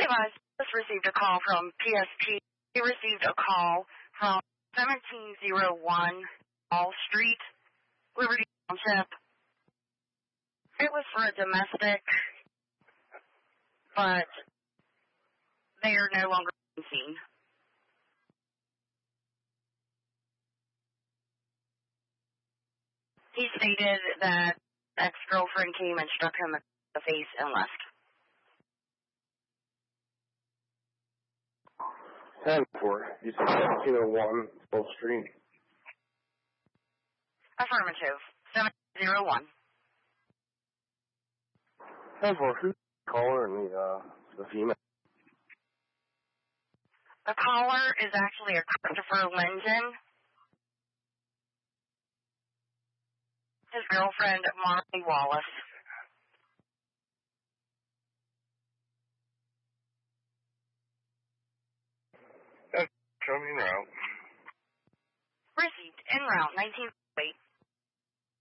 advised, just received a call from PSP. He received a call from 1701 Wall Street, Liberty Township. It was for a domestic, but they are no longer being seen. He stated that ex-girlfriend came and struck him in the face and left. 10-4. You said 1701 Wall Street. Affirmative. 1701. 10-4. Who's the caller and the female? The caller is actually a Christopher Linden. His girlfriend, Molly Wallace. Show me en route. Received en route, 1908.